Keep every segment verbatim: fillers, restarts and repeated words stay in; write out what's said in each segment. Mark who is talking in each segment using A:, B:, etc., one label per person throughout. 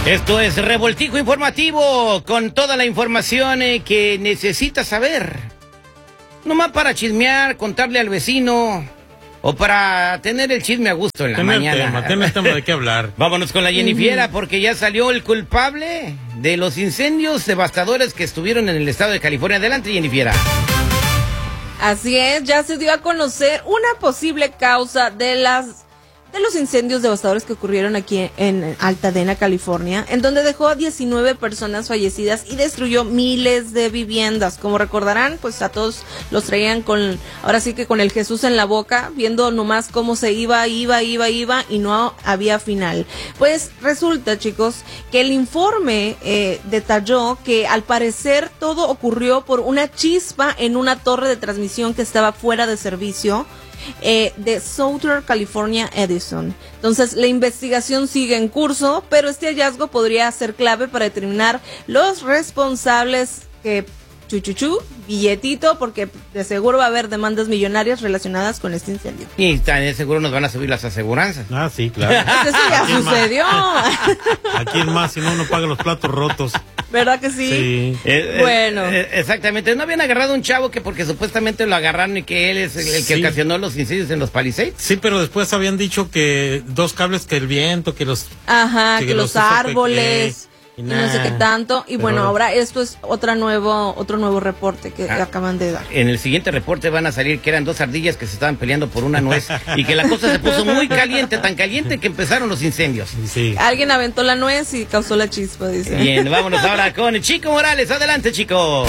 A: Esto es Revoltijo Informativo, con toda la información eh, que necesitas saber. Nomás para chismear, contarle al vecino, o para tener el chisme a gusto en la
B: tener
A: mañana.
B: Tema, tener tema de qué hablar.
A: Vámonos con la Jennifiera, uh-huh. porque ya salió el culpable de los incendios devastadores que estuvieron en el estado de California. Adelante, Jennifiera.
C: Así es, ya se dio a conocer una posible causa de las... de los incendios devastadores que ocurrieron aquí en Altadena, California, en donde dejó a diecinueve personas fallecidas y destruyó miles de viviendas. Como recordarán, pues a todos los traían con, ahora sí que con el Jesús en la boca, viendo nomás cómo se iba, iba, iba, iba y no había final. Pues resulta, chicos, que el informe eh, detalló que al parecer todo ocurrió por una chispa en una torre de transmisión que estaba fuera de servicio. Eh, de Southern California Edison. Entonces la investigación sigue en curso, pero este hallazgo podría ser clave para determinar los responsables que chuchuchu, billetito, porque de seguro va a haber demandas millonarias relacionadas con este incendio.
A: Y también seguro nos van a subir las aseguranzas.
B: Ah, sí, claro.
C: Pues eso ya sucedió.
B: ¿A quién más si no uno paga los platos rotos?
C: ¿Verdad que sí?
B: Sí.
A: Eh,
C: bueno.
A: Eh, exactamente. ¿No habían agarrado un chavo que porque supuestamente lo agarraron y que él es el, el que sí. ocasionó los incendios en los Palisades?
B: Sí, pero después habían dicho que dos cables, que el viento, que los...
C: Ajá, que, que los, los árboles... Y
B: nah,
C: no sé qué tanto, y bueno,
B: ahora,
C: ahora esto es otra nuevo, otro nuevo reporte que ah, acaban de dar.
A: En el siguiente reporte van a salir que eran dos ardillas que se estaban peleando por una nuez y que la cosa se puso muy caliente, tan caliente que empezaron los incendios.
B: Sí.
C: Alguien aventó la nuez y causó la chispa, dice.
A: Bien, vámonos ahora con el Chico Morales. Adelante, Chico.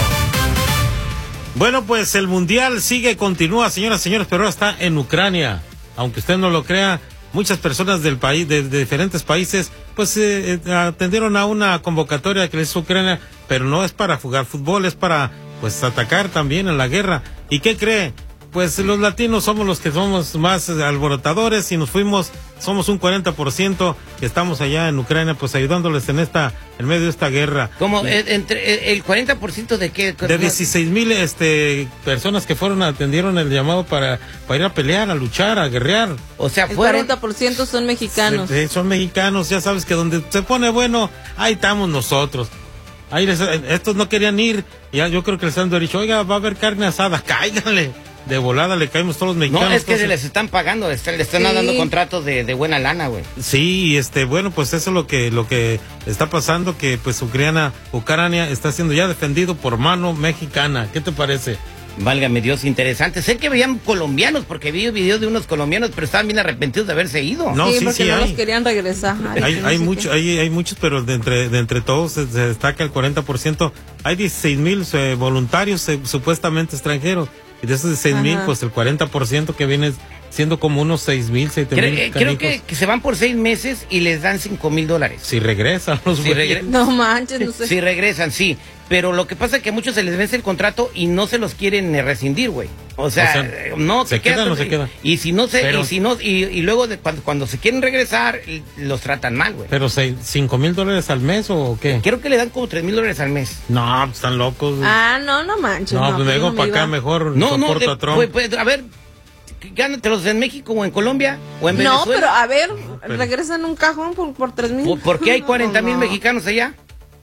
B: Bueno, pues el mundial sigue, continúa, señoras y señores, pero ahora está en Ucrania. Aunque usted no lo crea, muchas personas del país, de, de diferentes países, pues eh, atendieron a una convocatoria que les hizo Ucrania, pero no es para jugar fútbol, es para pues atacar también en la guerra. ¿Y qué cree? Pues los latinos somos los que somos más alborotadores y nos fuimos, somos un cuarenta por ciento que estamos allá en Ucrania, pues ayudándoles en esta, en medio de esta guerra.
A: ¿Cómo?
B: Y,
A: ¿Entre el cuarenta por ciento de qué?
B: De dieciséis mil este, personas que fueron, atendieron el llamado para, para ir a pelear, a luchar, a guerrear.
A: O sea,
C: el
A: fueron...
C: cuarenta por ciento son mexicanos.
B: Sí, son mexicanos, ya sabes que donde se pone bueno, ahí estamos nosotros. Ahí les, estos no querían ir, ya yo creo que les han dicho, oiga, va a haber carne asada, cáiganle. De volada le caemos todos los mexicanos.
A: No, es que
B: entonces...
A: se les están pagando, le están, le están sí. dando contratos de, de buena lana, güey.
B: Sí, este, bueno, pues eso es lo que, lo que está pasando, que pues Ucrania, Ucrania está siendo ya defendido por mano mexicana. ¿Qué te parece?
A: Válgame Dios, interesante. Sé que veían colombianos, porque vi videos de unos colombianos, pero estaban bien arrepentidos de haberse ido.
C: No, sí, sí porque sí no
B: hay.
C: los querían regresar.
B: Ay, hay, hay, no mucho, hay, hay muchos, pero de entre, de entre todos se, se destaca el cuarenta por ciento. Hay dieciséis mil eh, voluntarios eh, supuestamente extranjeros. Y de esos dieciséis mil, pues el cuarenta por ciento que viene siendo como unos seis mil, siete mil.
A: Creo, creo que, que se van por seis meses y les dan cinco mil dólares.
B: Si regresan los
A: si regre
C: No manches, no sé.
A: Si regresan, sí. Pero lo que pasa es que a muchos se les vence el contrato y no se los quieren rescindir, güey. O sea, o sea no
B: se quedan o no se quedan.
A: Y si no se,
B: pero,
A: y si no, y, y luego de, cuando, cuando se quieren regresar, los tratan mal, güey.
B: Pero cinco mil dólares al mes o qué?
A: Creo que le dan como tres mil dólares al mes.
B: No, pues están locos. Güey.
C: Ah, no, no manches.
B: No,
C: no
B: pues me vengo no para acá mejor.
A: No, no,
B: de,
A: a Trump. Pues, pues, a ver, gánatelos en México o en Colombia o en Venezuela.
C: No, pero a ver, no, pero... regresan un cajón por, por tres mil.
A: ¿Por qué hay cuarenta mil no, no. mexicanos allá?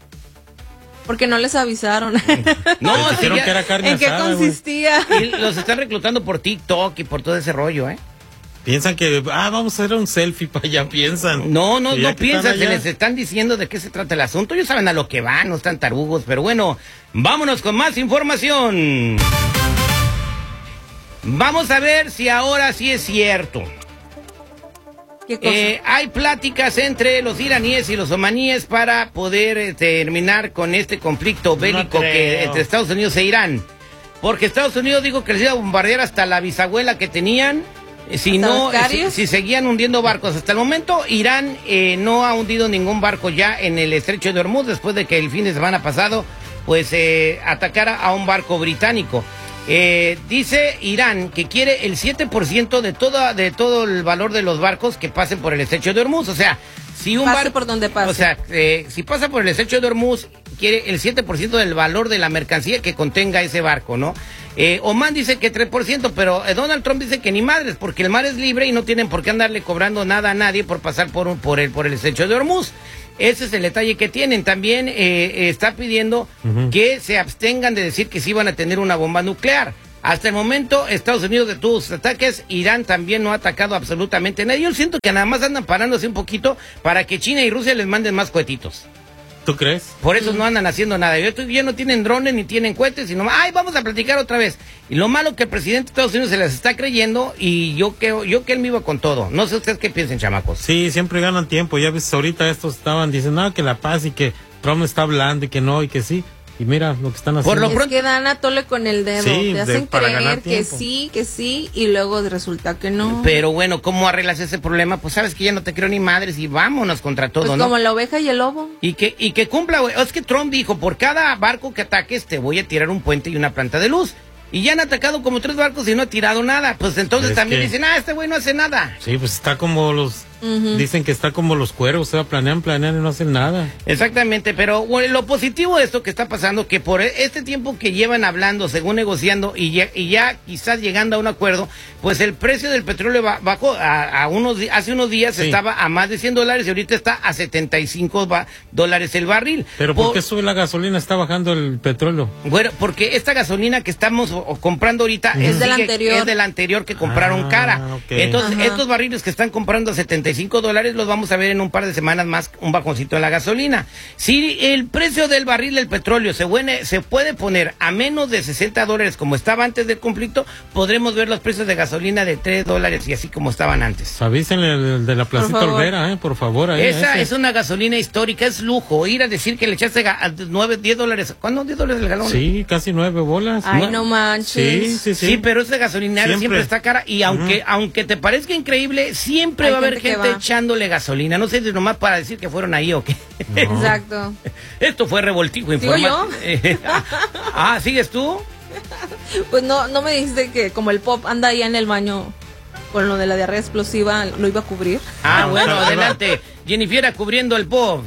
C: Porque no les avisaron.
A: No,
B: si ya, que era carne
C: ¿en qué
B: asada,
C: consistía?
A: Y los están reclutando por TikTok y por todo ese rollo, ¿eh?
B: Piensan que, ah, vamos a hacer un selfie para allá, piensan.
A: No, no, no piensan, se les están diciendo de qué se trata el asunto. Ellos saben a lo que van, no están tarugos, pero bueno, vámonos con más información. Vamos a ver si ahora sí es cierto. Eh, hay pláticas entre los iraníes y los omaníes para poder eh, terminar con este conflicto bélico no que entre Estados Unidos e Irán. Porque Estados Unidos dijo que les iba a bombardear hasta la bisabuela que tenían, eh, si no, si, si seguían hundiendo barcos. Hasta el momento, Irán eh, no ha hundido ningún barco ya en el estrecho de Hormuz, después de que el fin de semana pasado, pues, eh, atacara a un barco británico. Eh, dice Irán que quiere el siete por ciento de toda, de todo el valor de los barcos que pasen por el estrecho de Hormuz. O sea, si un barco
C: por donde pase.
A: O sea, eh, si pasa por el estrecho de Hormuz, quiere el siete por ciento del valor de la mercancía que contenga ese barco, ¿no? Eh, Oman dice que tres por ciento, pero eh, Donald Trump dice que ni madres, porque el mar es libre y no tienen por qué andarle cobrando nada a nadie por pasar por, un, por, el, por el estrecho de Hormuz. Ese es el detalle que tienen. También eh, está pidiendo uh-huh. que se abstengan de decir que sí van a tener una bomba nuclear. Hasta el momento, Estados Unidos detuvo sus ataques, Irán también no ha atacado absolutamente a nadie. Yo siento que nada más andan parándose un poquito para que China y Rusia les manden más cohetitos.
B: ¿Tú crees?
A: Por eso no andan haciendo nada. Ya no tienen drones ni tienen cohetes, sino, ay, vamos a platicar otra vez. Y lo malo que el presidente de Estados Unidos se les está creyendo y yo que, yo que él me iba con todo. No sé ustedes qué piensen, chamacos.
B: Sí, siempre ganan tiempo. Ya ves, ahorita estos estaban diciendo, no, que la paz y que Trump está hablando y que no y que sí. Y mira lo que están haciendo.
C: Por lo pronto, es que dan a tole con el dedo.
B: Sí,
C: te hacen
B: de, para
C: creer que sí, que sí, y luego resulta que no.
A: Pero bueno, ¿cómo arreglas ese problema? Pues sabes que ya no te creo ni madres y vámonos contra todo,
C: pues
A: ¿no?
C: Como la oveja y el lobo.
A: Y que, y que cumpla, güey. Es que Trump dijo, por cada barco que ataques te voy a tirar un puente y una planta de luz. Y ya han atacado como tres barcos y no ha tirado nada. Pues entonces es también que... dicen, ah, este güey no hace nada.
B: Sí, pues está como los... Uh-huh. Dicen que está como los cuervos, o sea, planean, planean y no hacen nada.
A: Exactamente, pero bueno, lo positivo de esto que está pasando, que por este tiempo que llevan hablando, según negociando y ya, y ya quizás llegando a un acuerdo, pues el precio del petróleo bajó a, a unos, hace unos días sí. estaba a más de cien dólares y ahorita está a setenta y cinco dólares el barril.
B: ¿Pero por, por qué sube la gasolina? ¿Está bajando el petróleo?
A: Bueno, porque esta gasolina que estamos o, o comprando ahorita uh-huh. es,
C: de la anterior.
A: es de la anterior que compraron ah, cara. Okay. Entonces, Ajá. estos barriles que están comprando a setenta y cinco dólares los vamos a ver en un par de semanas más, un bajoncito en la gasolina. Si el precio del barril del petróleo se, buene, se puede poner a menos de sesenta dólares como estaba antes del conflicto, podremos ver los precios de gasolina de tres dólares y así como estaban antes.
B: Avísenle el de la Placita Olvera, eh, por favor. Ahí,
A: Esa
B: ese.
A: es una gasolina histórica, es lujo. Ir a decir que le echaste nueve, diez dólares. ¿Cuándo? ¿diez dólares el galón?
B: Sí, casi nueve bolas.
C: Ay, no, no manches.
A: Sí, sí, sí. Sí, pero esa gasolina siempre. siempre está cara y aunque, uh-huh. aunque te parezca increíble, siempre Hay va a haber gente, gente echándole gasolina. No sé si nomás para decir que fueron ahí o qué.
C: No. Exacto.
A: Esto fue revoltijo informativo. Ah, ¿sigues tú?
C: Pues no, no me dijiste que como el pop anda allá en el baño con lo de la diarrea explosiva, lo iba a cubrir.
A: Ah, bueno, adelante. Jennifer cubriendo el pop.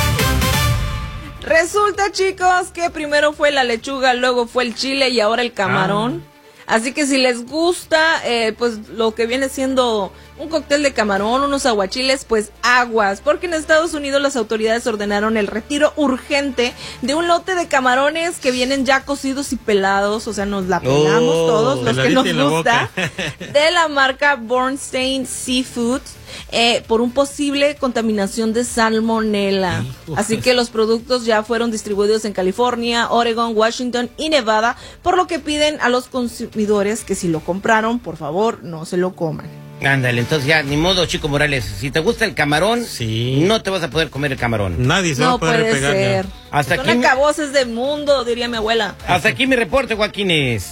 C: Resulta, chicos, que primero fue la lechuga, luego fue el chile y ahora el camarón. Ah. Así que si les gusta, eh, pues lo que viene siendo un cóctel de camarón, unos aguachiles, pues aguas. Porque en Estados Unidos las autoridades ordenaron el retiro urgente de un lote de camarones que vienen ya cocidos y pelados. O sea, nos la pelamos oh, todos los que nos gusta. De la marca Bornstein Seafood. Eh, por un posible contaminación de salmonela. Así que los productos ya fueron distribuidos en California, Oregon, Washington y Nevada, por lo que piden a los consumidores que si lo compraron, por favor, no se lo coman.
A: Ándale, entonces ya, ni modo, Chico Morales. Si te gusta el camarón,
B: sí.
A: no te vas a poder comer el camarón.
B: Nadie se
C: no
B: va a poder
C: puede
B: pegar
C: ser.
B: Ya.
A: Hasta
C: Son
A: aquí
C: acaboses del mundo, diría mi abuela.
A: Hasta aquí mi reporte, Joaquines.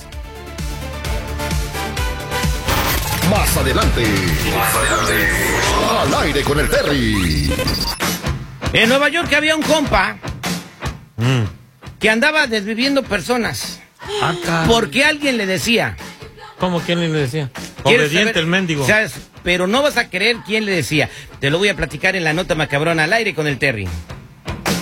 D: Más adelante, más adelante, al aire con el Terry.
A: En Nueva York había un compa
B: mm.
A: que andaba desviviendo personas.
B: Acá.
A: Porque alguien le decía.
B: ¿Cómo quién le decía? Obediente
A: saber,
B: el mendigo.
A: ¿Sabes? Pero no vas a creer quién le decía. Te lo voy a platicar en la nota macabrona al aire con el Terry.